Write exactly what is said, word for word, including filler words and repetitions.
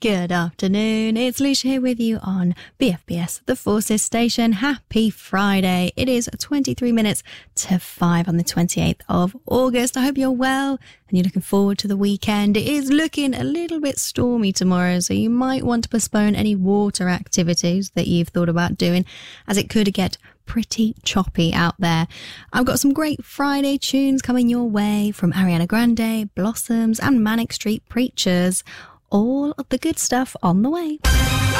Good afternoon, it's Lucia here with you on B F B S, the Forces Station. Happy Friday. It is twenty-three minutes to five on the twenty-eighth of August. I hope you're well and you're looking forward to the weekend. It is looking a little bit stormy tomorrow, so you might want to postpone any water activities that you've thought about doing, as it could get pretty choppy out there. I've got some great Friday tunes coming your way from Ariana Grande, Blossoms and Manic Street Preachers. All of the good stuff on the way.